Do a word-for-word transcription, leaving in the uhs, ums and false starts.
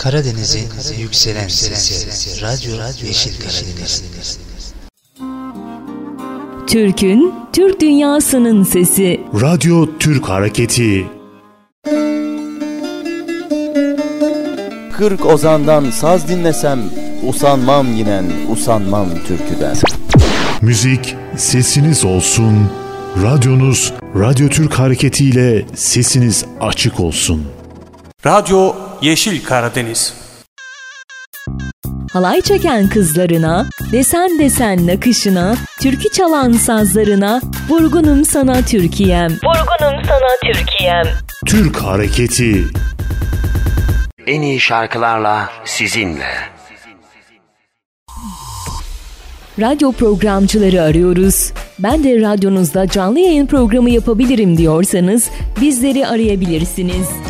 Karadeniz'in yükselen sesi, Radyo Yeşil Karadeniz. Türk'ün, Türk dünyasının sesi. Radyo Türk Hareketi. Kırk ozandan saz dinlesem, usanmam yinen, usanmam türküden. Müzik sesiniz olsun. Radyonuz Radyo Türk Hareketi ile sesiniz açık olsun. Radyo Yeşil Karadeniz. Halay çeken kızlarına, desen desen nakışına, türkü çalan sazlarına, vurgunum sana Türkiye'm. Vurgunum sana Türkiye'm. Türk Hareketi. En iyi şarkılarla sizinle. Radyo programcıları arıyoruz. Ben de radyonuzda canlı yayın programı yapabilirim diyorsanız bizleri arayabilirsiniz.